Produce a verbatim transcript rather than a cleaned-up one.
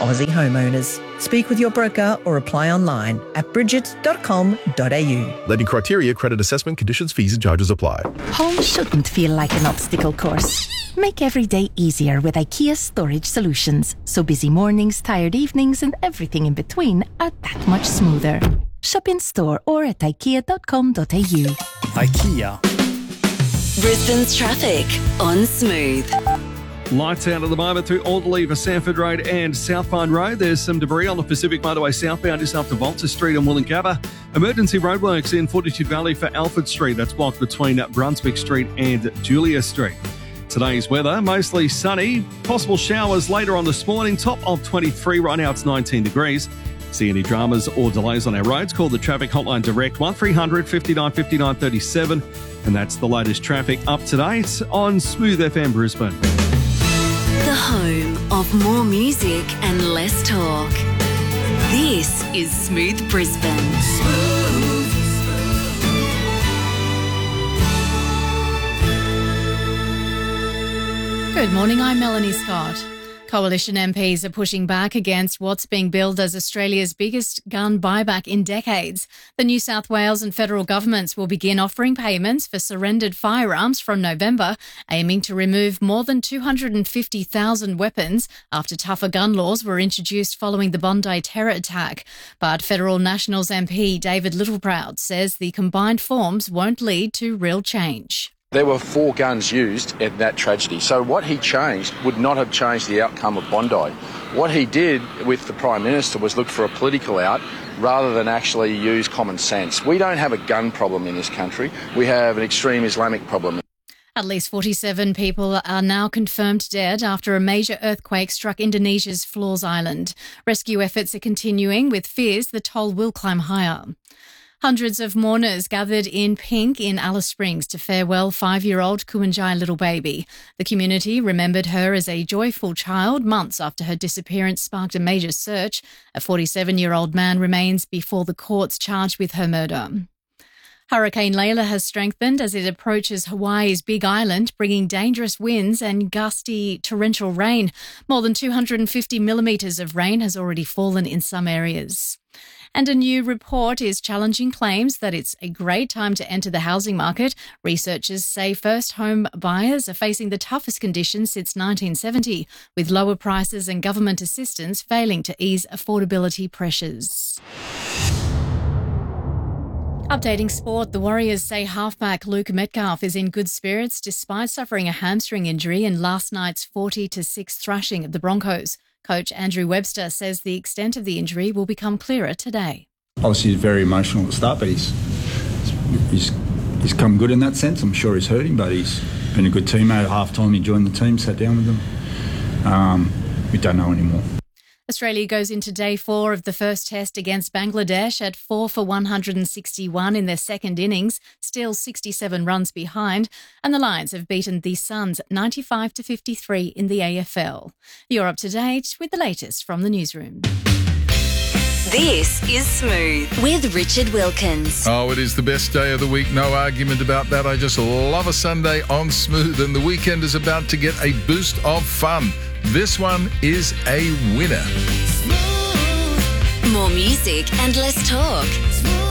Aussie homeowners. Speak with your broker or apply online at bridget dot com dot a u. Lending criteria, credit assessment, conditions, fees and charges apply. Home shouldn't feel like an obstacle course. Make every day easier with IKEA Storage Solutions, so busy mornings, tired evenings and everything in between are that much smoother. Shop in store or at ikea dot com dot a u. IKEA. Brisbane's traffic on Smooth. Lights out at the moment through Alderley for Sanford Road and Southbarn Road. There's some debris on the Pacific Motorway southbound just after Volta Street and Wollongabba. Emergency roadworks in Fortitude Valley for Alfred Street. That's blocked between Brunswick Street and Julia Street. Today's weather, mostly sunny. Possible showers later on this morning. Top of twenty-three. Right now it's nineteen degrees. See any dramas or delays on our roads? Call the traffic hotline direct one three hundred fifty-nine fifty-nine thirty-seven. And that's the latest traffic up to date on Smooth F M Brisbane. The home of more music and less talk. This is Smooth Brisbane. Smooth. Good morning, I'm Melanie Scott. Coalition M Ps are pushing back against what's being billed as Australia's biggest gun buyback in decades. The New South Wales and federal governments will begin offering payments for surrendered firearms from November, aiming to remove more than two hundred fifty thousand weapons after tougher gun laws were introduced following the Bondi terror attack. But Federal Nationals M P David Littleproud says the combined forms won't lead to real change. There were four guns used in that tragedy. So what he changed would not have changed the outcome of Bondi. What he did with the Prime Minister was look for a political out rather than actually use common sense. We don't have a gun problem in this country. We have an extreme Islamic problem. At least forty-seven people are now confirmed dead after a major earthquake struck Indonesia's Flores Island. Rescue efforts are continuing with fears the toll will climb higher. Hundreds of mourners gathered in pink in Alice Springs to farewell five-year-old Kumanjai little baby. The community remembered her as a joyful child months after her disappearance sparked a major search. A forty-seven-year-old man remains before the courts charged with her murder. Hurricane Layla has strengthened as it approaches Hawaii's Big Island, bringing dangerous winds and gusty torrential rain. More than two hundred fifty millimetres of rain has already fallen in some areas. And a new report is challenging claims that it's a great time to enter the housing market. Researchers say first home buyers are facing the toughest conditions since nineteen seventy, with lower prices and government assistance failing to ease affordability pressures. Updating sport, the Warriors say halfback Luke Metcalf is in good spirits despite suffering a hamstring injury in last night's forty to six thrashing of the Broncos. Coach Andrew Webster says the extent of the injury will become clearer today. Obviously, he's very emotional at the start, but he's he's he's come good in that sense. I'm sure he's hurting, but he's been a good teammate. At half time, he joined the team, sat down with them. Um, we don't know anymore. Australia goes into day four of the first test against Bangladesh at four for one hundred sixty-one in their second innings, still sixty-seven runs behind, and the Lions have beaten the Suns ninety-five to fifty-three in the A F L. You're up to date with the latest from the newsroom. This is Smooth with Richard Wilkins. Oh, it is the best day of the week. No argument about that. I just love a Sunday on Smooth, and the weekend is about to get a boost of fun. This one is a winner. More music and less talk.